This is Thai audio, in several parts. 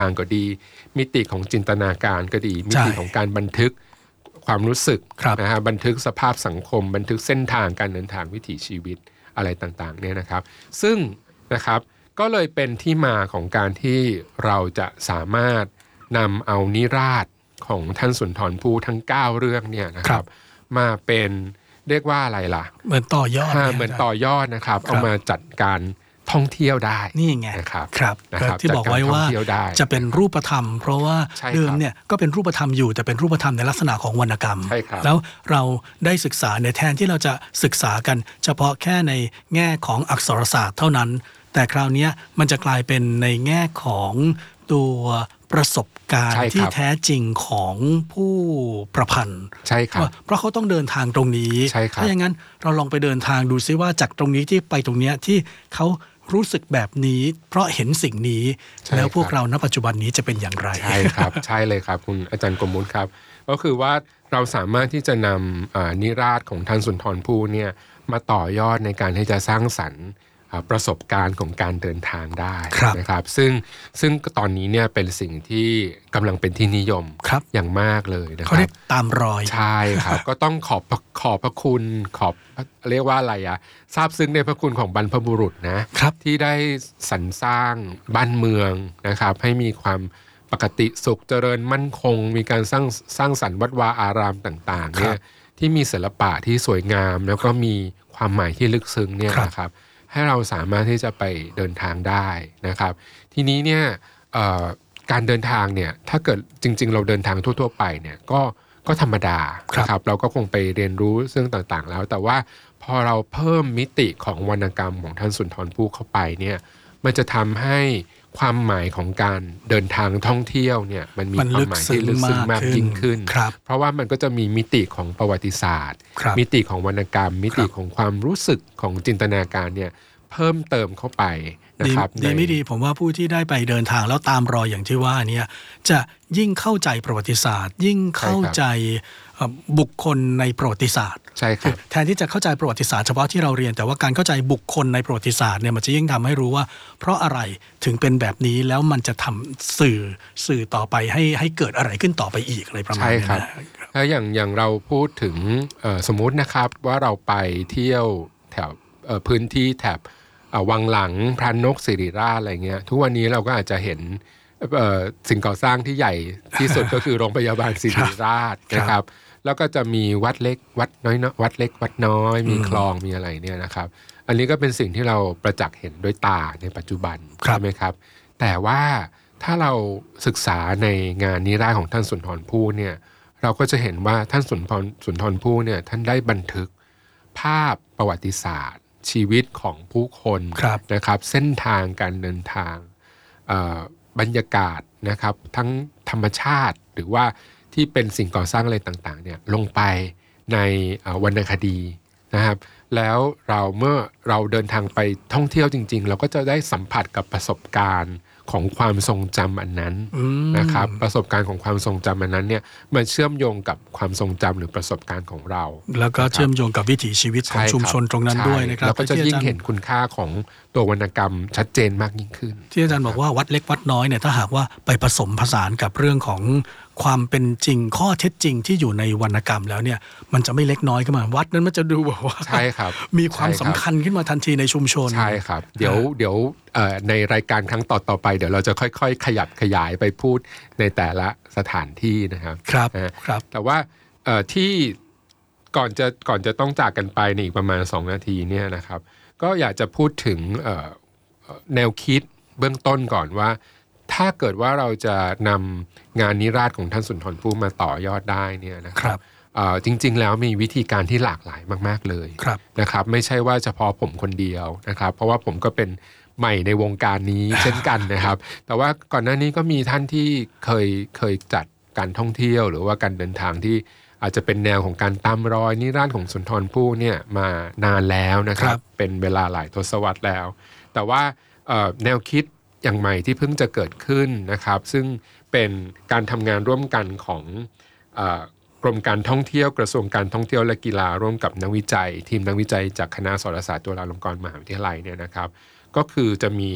ทางก็ดีมิติของจินตนาการก็ดีมิติของการบันทึกความรู้สึกนะฮะบันทึกสภาพสังคมบันทึกเส้นทางการเดินทางวิถีชีวิตอะไรต่างๆเนี่ยนะครับซึ่งนะครับก็เลยเป็นที่มาของการที่เราจะสามารถนำเอานิราศของท่านสุนทรภู่ทั้ง9เรื่องเนี่ยนะครับมาเป็นเรียกว่าอะไรล่ะเหมือนต่อยอดเหมือนต่อยอดนะครับเอามาจัดการท่องเที่ยวได้นี่ไงนะครับที่บอกไว้ว่าจะเป็นรูปธรรมเพราะว่าเดิมเนี่ยก็เป็นรูปธรรมอยู่แต่เป็นรูปธรรมในลักษณะของวรรณกรรมแล้วเราได้ศึกษาในแทนที่เราจะศึกษากันเฉพาะแค่ในแง่ของอักษรศาสตร์เท่านั้นแต่คราวนี้มันจะกลายเป็นในแง่ของตัวประสบการณ์ที่แท้จริงของผู้ประพันธ์ใช่ครับเพราะเขาต้องเดินทางตรงนี้ถ้าอย่างนั้นเราลองไปเดินทางดูซิว่าจากตรงนี้ที่ไปตรงนี้ที่เขารู้สึกแบบนี้เพราะเห็นสิ่งนี้แล้วพวกเราณปัจจุบันนี้จะเป็นอย่างไรใช่ครับใช่เลยครับคุณอาจารย์กมลครับก็คือว่าเราสามารถที่จะนำนิราศของท่านสุนทรภู่เนี่ยมาต่อยอดในการที่จะสร้างสรรค์ประสบการณ์ของการเดินทางได้นะครับซึ่งตอนนี้เนี่ยเป็นสิ่งที่กำลังเป็นที่นิยมอย่างมากเลยนะครับเขาเรียกตามรอยใช่ครับ ก็ต้องขอบพระคุณเรียกว่าอะไรซาบซึ้งในพระคุณของบรรพบุรุษนะที่ได้สรรสร้างบ้านเมืองนะครับให้มีความปกติสุขเจริญมั่นคงมีการสร้างสรรค์วัดวาอารามต่างๆเนี่ยที่มีศิลปะที่สวยงามแล้วก็มีความหมายที่ลึกซึ้งเนี่ยนะครับให้เราสามารถที่จะไปเดินทางได้นะครับทีนี้เนี่ยการเดินทางเนี่ยถ้าเกิดจริงๆเราเดินทางทั่วๆไปเนี่ยก็ธรรมดานะครับเราก็คงไปเรียนรู้เรื่องต่างๆแล้วแต่ว่าพอเราเพิ่มมิติของวรรณกรรมของท่านสุนทรภู่เข้าไปเนี่ยมันจะทำให้ความหมายของการเดินทางท่องเที่ยวเนี่ยมันมีความหมายที่ลึกซึ้งมากยิ่งขึ้นเพราะว่ามันก็จะมีมิติของประวัติศาสตร์มิติของวรรณกรรมมิติของความรู้สึกของจินตนาการเนี่ยเพิ่มเติมเข้าไปนะครับดีไม่ดีผมว่าผู้ที่ได้ไปเดินทางแล้วตามรอยอย่างที่ว่าเนี่ยจะยิ่งเข้าใจประวัติศาสตร์ยิ่งเข้าใจบุคคลในประวัติศาสตร์ใช่ครับแทนที่จะเข้าใจประวัติศาสตร์เฉพาะที่เราเรียนแต่ว่าการเข้าใจบุคคลในประวัติศาสตร์เนี่ยมันจะยิ่งทำให้รู้ว่าเพราะอะไรถึงเป็นแบบนี้แล้วมันจะทำสื่อต่อไปให้เกิดอะไรขึ้นต่อไปอีกอะไรประมาณนี้นะถ้าอย่างเราพูดถึงสมมุตินะครับว่าเราไปเที่ยวแถวพื้นที่แถบวังหลังพระนกสิริราชอะไรเงี้ยทุกวันนี้เราก็อาจจะเห็นสิ่งก่อสร้างที่ใหญ่ที่สุดก็คือโรงพยาบาลศิริราชนะครับแล้วก็จะมีวัดเล็กวัดน้อยวัดเล็กวัดน้อยมีคลองมีอะไรเนี่ยนะครับอันนี้ก็เป็นสิ่งที่เราประจักษ์เห็นด้วยตาในปัจจุบันใช่ไหมครับแต่ว่าถ้าเราศึกษาในงานนิราศของท่านสุนทรภู่เนี่ยเราก็จะเห็นว่าท่านสุนทรภู่เนี่ยท่านได้บันทึกภาพประวัติศาสตร์ชีวิตของผู้คนนะครับเส้นทางการเดินทางบรรยากาศนะครับทั้งธรรมชาติหรือว่าที่เป็นสิ่งก่อสร้างอะไรต่างๆเนี่ยลงไปในวรรณคดีนะครับแล้วเมื่อเราเดินทางไปท่องเที่ยวจริงๆเราก็จะได้สัมผัสกับประสบการณ์ของความทรงจำอันนั้นนะครับประสบการณ์ของความทรงจำอันนั้นเนี่ยมันเชื่อมโยงกับความทรงจำหรือประสบการณ์ของเราแล้วก็เชื่อมโยงกับวิถีชีวิตของชุมชนตรงนั้นด้วยนะครับแล้วก็จะยิ่งเห็นคุณค่าของตัววรรณกรรมชัดเจนมากยิ่งขึ้นที่อาจารย์บอกว่าวัดเล็กวัดน้อยเนี่ยถ้าหากว่าไปผสมผสานกับเรื่องของความเป็นจริงข้อเท็จจริงที่อยู่ในวรรณกรรมแล้วเนี่ยมันจะไม่เล็กน้อยขึ้นมาวัดนั้นมันจะดูแบบว่าใช่ครับมีความสำคัญขึ้นมาทันทีในชุมชนใช่ครับเดี๋ยวในรายการครั้งต่อไปเดี๋ยวเราจะค่อยๆขยับขยายไปพูดในแต่ละสถานที่นะครับครับแต่ว่าที่ก่อนจะต้องจากกันไปในอีกประมาณ2นาทีเนี่ยนะครับก็อยากจะพูดถึงแนวคิดเบื้องต้นก่อนว่าถ้าเกิดว่าเราจะนำงานนิราศของท่านสุนทรภู่มาต่อยอดได้เนี่ยนะครับจริงๆแล้วมีวิธีการที่หลากหลายมากๆเลยนะครับไม่ใช่ว่าเฉพาะผมคนเดียวนะครับเพราะว่าผมก็เป็นใหม่ในวงการนี้ เช่นกันนะครับแต่ว่าก่อนหน้านี้ก็มีท่านที่เคยจัดการท่องเที่ยวหรือว่าการเดินทางที่อาจจะเป็นแนวของการตามรอยนิราศของสุนทรภู่เนี่ยมานานแล้วนะครับเป็นเวลาหลายทศวรรษแล้วแต่ว่าแนวคิดอย่างใหม่ที่เพิ่งจะเกิดขึ้นนะครับซึ่งเป็นการทำงานร่วมกันของกรมการท่องเที่ยวกระทรวงการท่องเที่ยวและกีฬาร่วมกับนักวิจัยทีมนักวิจัยจากคณะสารศาสตร์จุฬาลงกรณ์มหาวิทยาลัยเนี่ยนะครับก็คือจะมี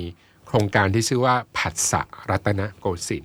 โครงการที่ชื่อว่าผัสสะรัตนโกสินทร์